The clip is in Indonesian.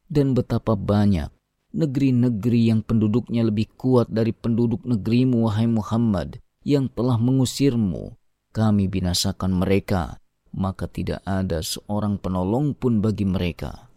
Dan betapa banyak negeri-negeri yang penduduknya lebih kuat dari penduduk negerimu, wahai Muhammad, yang telah mengusirmu. Kami binasakan mereka, maka tidak ada seorang penolong pun bagi mereka.